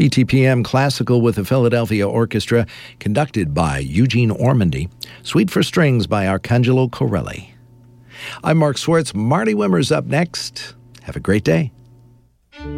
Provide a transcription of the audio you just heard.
BTPM Classical with the Philadelphia Orchestra, conducted by Eugene Ormandy. Suite for Strings by Arcangelo Corelli. I'm Mark Swartz. Marty Wimmer's up next. Have a great day.